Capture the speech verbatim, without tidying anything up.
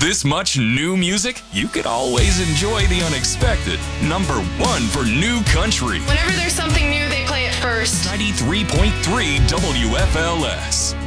this much new music, you could always enjoy the unexpected. Number one for new country. Whenever there's something new, they play it first. ninety-three point three W F L S.